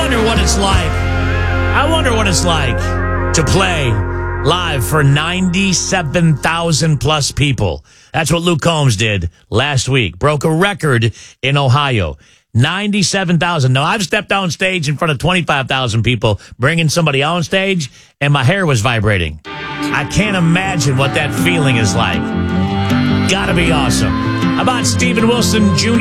wonder what it's like. I wonder what it's like to play live for 97,000 plus people. That's what Luke Combs did last week. Broke a record in Ohio. 97,000. Now, I've stepped on stage in front of 25,000 people, bringing somebody on stage, and my hair was vibrating. I can't imagine what that feeling is like. Gotta be awesome. How about Steven Wilson Jr.?